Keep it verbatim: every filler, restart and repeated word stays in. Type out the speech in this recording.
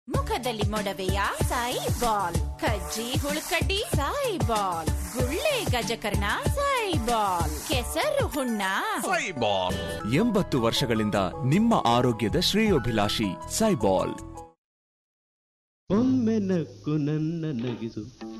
ಮುಖದಲ್ಲಿ ಮೊಡವೆಯ Sai ball, ಕಜ್ಜಿ ಹುಳುಕಡ್ಡಿ Sai ball, ಗುಳ್ಳೆ ಗಜಕರ್ಣ ಸಾಯಿ ಬಾಲ್, ಕೆಸರು ಹುಣ್ಣ ಸಾಯಿ ಬಾಲ್. ಎಂಬತ್ತು ವರ್ಷಗಳಿಂದ ನಿಮ್ಮ ಆರೋಗ್ಯದ ಶ್ರೇಯೋಭಿಲಾಷಿ ಸಾಯಿ ಬಾಲ್. ಒಮ್ಮೆ ನಕ್ಕು ನನ್ನ ನಗಿಸು